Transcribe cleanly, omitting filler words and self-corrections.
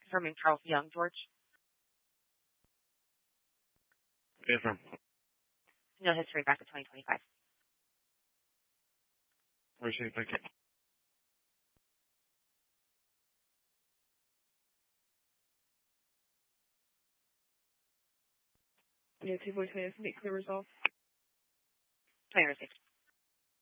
confirming Charles Young, George. Confirm. No history back to 2025. Appreciate it. Thank you. Yeah, 2 voice minutes, make clear resolve. 20 received.